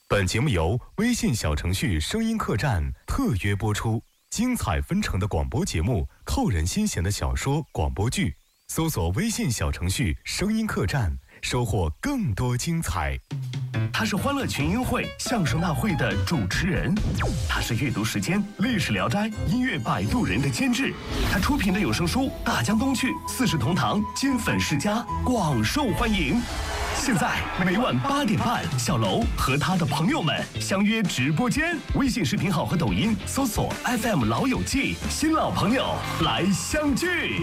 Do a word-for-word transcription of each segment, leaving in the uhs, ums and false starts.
本节目由微信小程序声音客栈特约播出，精彩纷呈的广播节目，扣人心弦的小说广播剧，搜索微信小程序声音客栈，收获更多精彩。 他是欢乐群英会相声大会的主持人，他是阅读时间历史聊斋音乐摆渡人的监制，他出品的有声书《大江东去》四世同堂金粉世家广受欢迎。现在每晚八点半，小楼和他的朋友们相约直播间，微信视频号和抖音搜索 F M 老友记，新老朋友来相聚。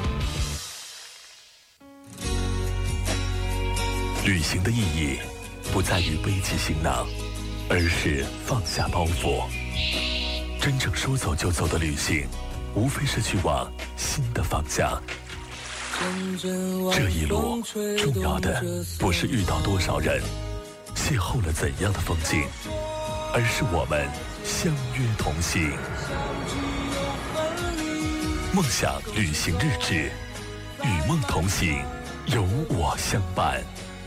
旅行的意义不在于背起行囊，而是放下包袱。真正说走就走的旅行，无非是去往新的方向。这一路重要的不是遇到多少人，邂逅了怎样的风景，而是我们相约同行。梦想旅行日志，与梦同行，有我相伴。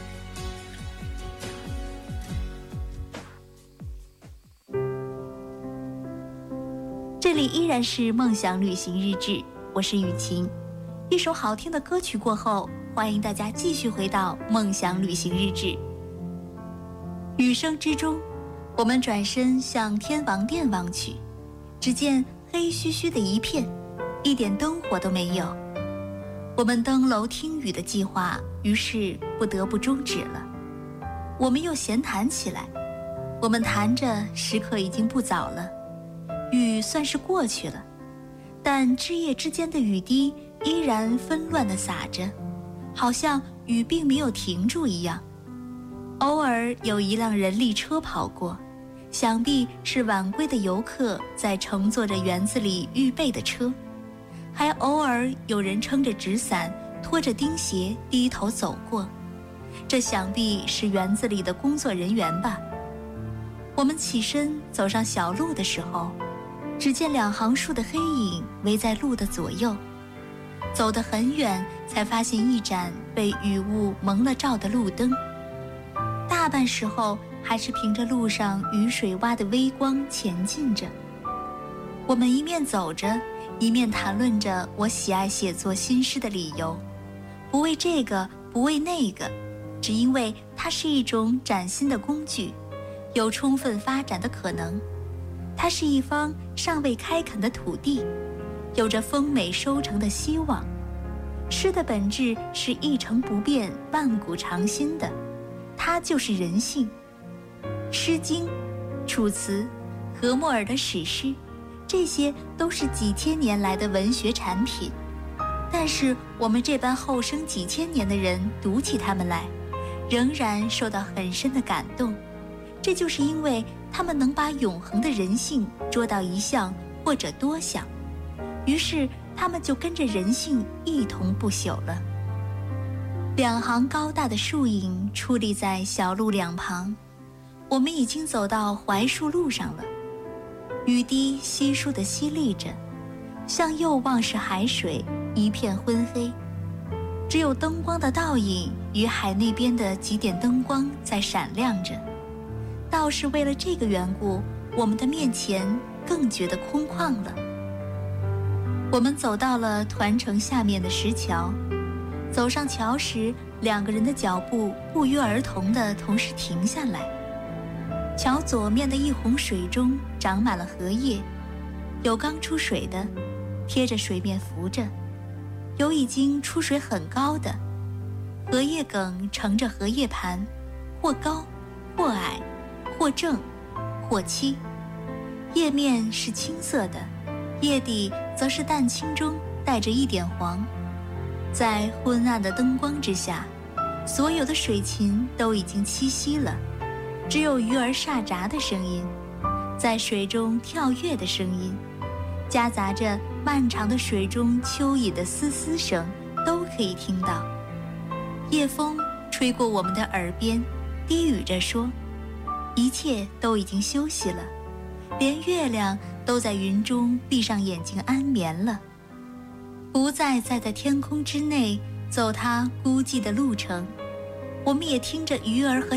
这里依然是梦想旅行日志，我是雨晴。一首好听的歌曲过后，欢迎大家继续回到梦想旅行日志。余生之中，我们转身向天王殿望去，只见黑黢黢的一片，一点灯火都没有。我们登楼听雨的计划于是不得不终止了。我们又闲谈起来，我们谈着时刻已经不早了，雨算是过去了，但枝叶之间的雨滴依然纷乱地洒着，好像雨并没有停住一样。偶尔有一辆人力车跑过，想必是晚归的游客在乘坐着园子里预备的车，还偶尔有人撑着纸伞，拖着钉鞋低头走过，这想必是园子里的工作人员吧。我们起身走上小路的时候，只见两行树的黑影围在路的左右，走得很远才发现一盏被雨雾蒙了罩的路灯，大半时候还是凭着路上雨水洼的微光前进着。我们一面走着，一面谈论着我喜爱写作新诗的理由，不为这个，不为那个，只因为它是一种崭新的工具，有充分发展的可能。它是一方尚未开垦的土地，有着丰美收成的希望。诗的本质是一成不变、万古长新的，它就是人性。诗经、楚辞、荷谟尔的史诗，这些都是几千年来的文学产品，但是我们这般后生几千年的人读起它们来，仍然受到很深的感动。这就是因为他们能把永恒的人性捉到一项或者多项，于是他们就跟着人性一同不朽了。两行高大的树影矗立在小路两旁，我们已经走到槐树路上了。雨滴稀疏地淅沥着，向右望是海水，一片昏黑，只有灯光的倒影与海那边的几点灯光在闪亮着。倒是为了这个缘故，我们的面前更觉得空旷了。我们走到了团城下面的石桥，走上桥时，两个人的脚步不约而同地同时停下来。桥左面的一泓水中长满了荷叶，有刚出水的，贴着水面浮着，有已经出水很高的，荷叶梗盛着荷叶盘，或高或矮，或正或漆，叶面是青色的，叶底则是淡青中带着一点黄。在昏暗的灯光之下，所有的水禽都已经栖息了，只有鱼儿沙喳的声音，在水中跳跃的声音，夹杂着漫长的水中蚯蚓的嘶嘶声，都可以听到。夜风吹过我们的耳边，低语着说，一切都已经休息了，连月亮都在云中闭上眼睛安眠了，不再再在天空之内走它孤寂的路程。我们也听着鱼儿和